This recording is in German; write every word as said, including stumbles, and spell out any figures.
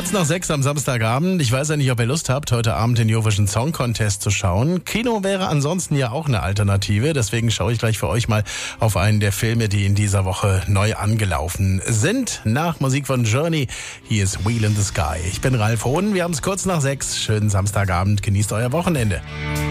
Kurz nach sechs am Samstagabend. Ich weiß ja nicht, ob ihr Lust habt, heute Abend den Eurovision Song Contest zu schauen. Kino wäre ansonsten ja auch eine Alternative. Deswegen schaue ich gleich für euch mal auf einen der Filme, die in dieser Woche neu angelaufen sind. Nach Musik von Journey. Hier ist Wheel in the Sky. Ich bin Ralf Hohn. Wir haben es kurz nach sechs. Schönen Samstagabend. Genießt euer Wochenende.